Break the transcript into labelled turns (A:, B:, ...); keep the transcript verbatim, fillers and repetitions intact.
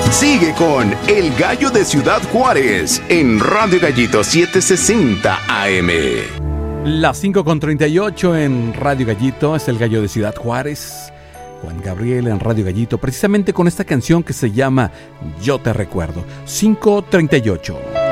A: Sigue con El Gallo de Ciudad Juárez en Radio Gallito setecientos sesenta A M.
B: Las cinco con treinta y ocho en Radio Gallito, es El Gallo de Ciudad Juárez. Juan Gabriel en Radio Gallito, precisamente con esta canción que se llama Yo te recuerdo. cinco treinta y ocho.